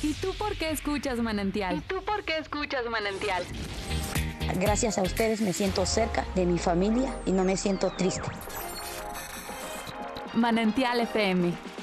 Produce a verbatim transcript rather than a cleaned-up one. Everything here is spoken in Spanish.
¿Y tú por qué escuchas Manantial? ¿Y tú por qué escuchas Manantial? Gracias a ustedes me siento cerca de mi familia y no me siento triste. Manantial F M.